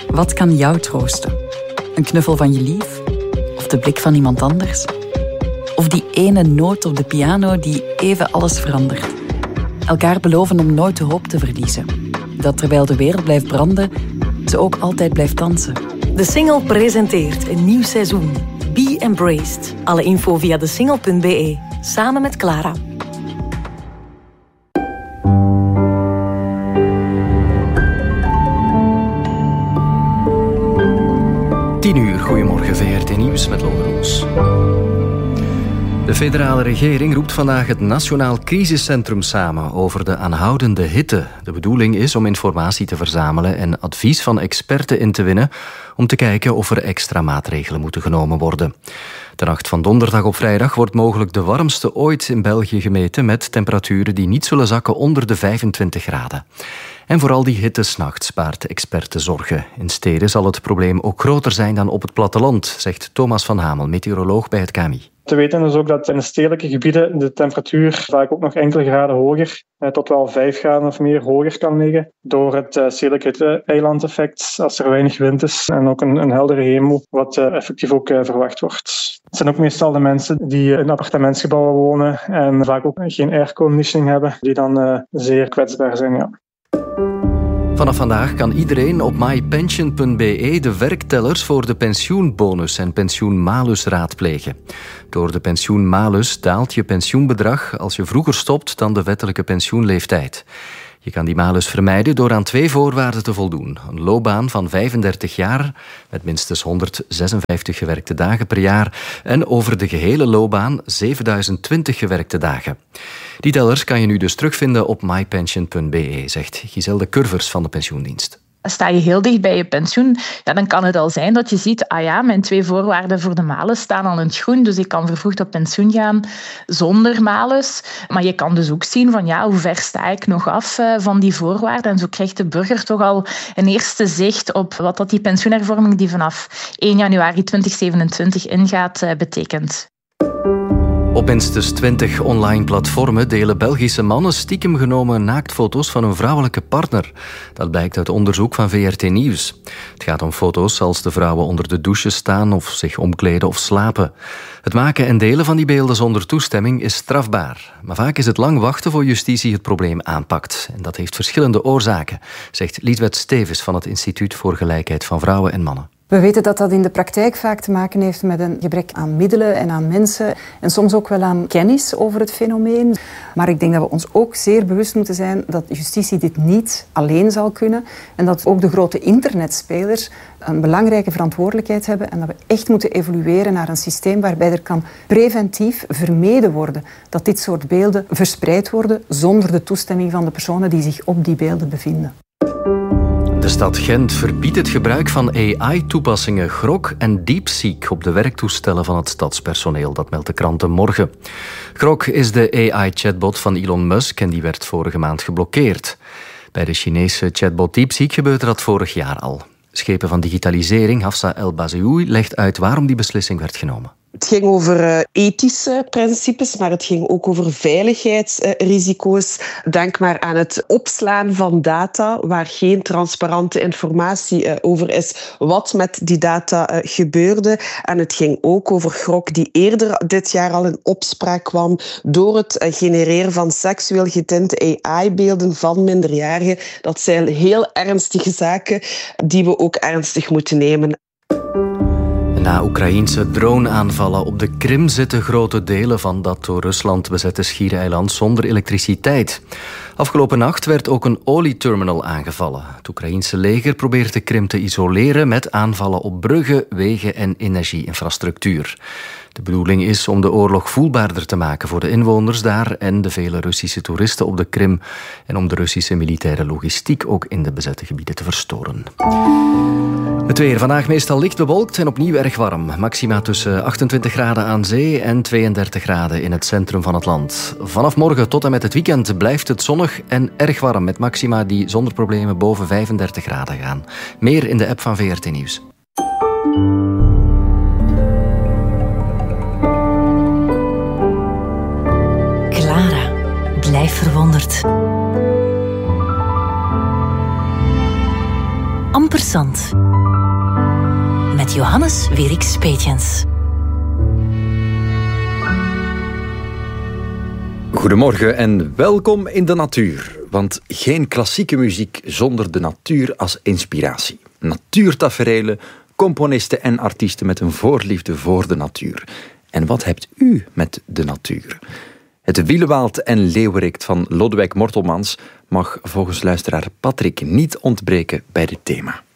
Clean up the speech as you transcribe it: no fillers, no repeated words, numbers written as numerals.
Wat kan jou troosten? Een knuffel van je lief? Of de blik van iemand anders? Of die ene noot op de piano die even alles verandert? Elkaar beloven om nooit de hoop te verliezen. Dat terwijl de wereld blijft branden, ze ook altijd blijft dansen. De Singel presenteert een nieuw seizoen. Be Embraced. Alle info via desingel.be. Samen met Clara. Goedemorgen, VRT Nieuws met Lode Roos. De federale regering roept vandaag het Nationaal Crisiscentrum samen over de aanhoudende hitte. De bedoeling is om informatie te verzamelen en advies van experten in te winnen om te kijken of er extra maatregelen moeten genomen worden. De nacht van donderdag op vrijdag wordt mogelijk de warmste ooit in België gemeten met temperaturen die niet zullen zakken onder de 25 graden. En vooral die hitte 's nachts baart experten zorgen. In steden zal het probleem ook groter zijn dan op het platteland, zegt Thomas van Hamel, meteoroloog bij het KMI. Te weten is ook dat in de stedelijke gebieden de temperatuur vaak ook nog enkele graden hoger, tot wel 5 graden of meer hoger kan liggen, door het stedelijke eilandeffect als er weinig wind is en ook een heldere hemel, wat effectief ook verwacht wordt. Het zijn ook meestal de mensen die in appartementsgebouwen wonen en vaak ook geen airconditioning hebben, die dan zeer kwetsbaar zijn. Ja. Vanaf vandaag kan iedereen op mypension.be de werktellers voor de pensioenbonus en pensioenmalus raadplegen. Door de pensioenmalus daalt je pensioenbedrag als je vroeger stopt dan de wettelijke pensioenleeftijd. Je kan die malus vermijden door aan 2 voorwaarden te voldoen. Een loopbaan van 35 jaar, met minstens 156 gewerkte dagen per jaar en over de gehele loopbaan 7020 gewerkte dagen. Die tellers kan je nu dus terugvinden op mypension.be, zegt Giselle Curvers van de pensioendienst. Sta je heel dicht bij je pensioen, dan kan het al zijn dat je ziet, mijn 2 voorwaarden voor de malus staan al in het groen, dus ik kan vervroegd op pensioen gaan zonder malus. Maar je kan dus ook zien van hoe ver sta ik nog af van die voorwaarden. En zo krijgt de burger toch al een eerste zicht op wat dat die pensioenhervorming die vanaf 1 januari 2027 ingaat betekent. Op minstens 20 online platformen delen Belgische mannen stiekem genomen naaktfoto's van hun vrouwelijke partner. Dat blijkt uit onderzoek van VRT Nieuws. Het gaat om foto's als de vrouwen onder de douche staan of zich omkleden of slapen. Het maken en delen van die beelden zonder toestemming is strafbaar. Maar vaak is het lang wachten voor justitie het probleem aanpakt. En dat heeft verschillende oorzaken, zegt Liesbeth Stevens van het Instituut voor Gelijkheid van Vrouwen en Mannen. We weten dat dat in de praktijk vaak te maken heeft met een gebrek aan middelen en aan mensen en soms ook wel aan kennis over het fenomeen. Maar ik denk dat we ons ook zeer bewust moeten zijn dat justitie dit niet alleen zal kunnen en dat ook de grote internetspelers een belangrijke verantwoordelijkheid hebben en dat we echt moeten evolueren naar een systeem waarbij er kan preventief vermeden worden dat dit soort beelden verspreid worden zonder de toestemming van de personen die zich op die beelden bevinden. De stad Gent verbiedt het gebruik van AI-toepassingen Grok en DeepSeek op de werktoestellen van het stadspersoneel. Dat meldt de kranten morgen. Grok is de AI-chatbot van Elon Musk en die werd vorige maand geblokkeerd. Bij de Chinese chatbot DeepSeek gebeurde dat vorig jaar al. Schepen van digitalisering Hafsa El Bazioui legt uit waarom die beslissing werd genomen. Het ging over ethische principes, maar het ging ook over veiligheidsrisico's. Denk maar aan het opslaan van data waar geen transparante informatie over is wat met die data gebeurde. En het ging ook over Grok die eerder dit jaar al in opspraak kwam door het genereren van seksueel getinte AI-beelden van minderjarigen. Dat zijn heel ernstige zaken die we ook ernstig moeten nemen. Na Oekraïense droneaanvallen op de Krim zitten grote delen van dat door Rusland bezette schiereiland zonder elektriciteit. Afgelopen nacht werd ook een olieterminal aangevallen. Het Oekraïense leger probeert de Krim te isoleren met aanvallen op bruggen, wegen en energieinfrastructuur. De bedoeling is om de oorlog voelbaarder te maken voor de inwoners daar en de vele Russische toeristen op de Krim en om de Russische militaire logistiek ook in de bezette gebieden te verstoren. Het weer vandaag meestal licht bewolkt en opnieuw erg warm. Maxima tussen 28 graden aan zee en 32 graden in het centrum van het land. Vanaf morgen tot en met het weekend blijft het zonnig en erg warm met maxima die zonder problemen boven 35 graden gaan. Meer in de app van VRT Nieuws. Clara, blijf verwonderd. Ampersand. Met Johannes Wierix Peetjens. Goedemorgen en welkom in de natuur. Want geen klassieke muziek zonder de natuur als inspiratie. Natuurtaferelen, componisten en artiesten met een voorliefde voor de natuur. En wat hebt u met de natuur? Het Wielewaald en Leeuwerikt van Lodewijk Mortelmans mag volgens luisteraar Patrick niet ontbreken bij dit thema.